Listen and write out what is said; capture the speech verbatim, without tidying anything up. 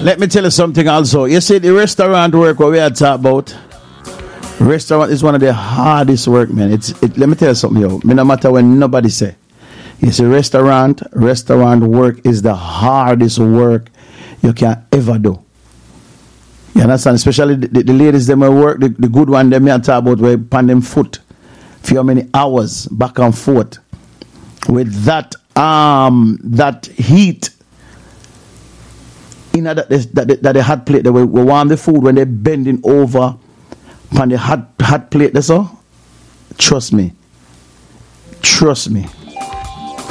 Let me tell you something also. You see the restaurant work what we are talking about. Restaurant is one of the hardest work, man. It's it, let me tell you something, yo. Me no matter when nobody say. You see, restaurant, restaurant work is the hardest work you can ever do. You understand? Especially the, the, the ladies them will work, the, the good one them me talk about where pan them foot for how many hours back and forth with that um that heat. You know that they, that, that they hot plate, they will warm the food when they're bending over on the hot hot plate. That's all. Trust me. Trust me.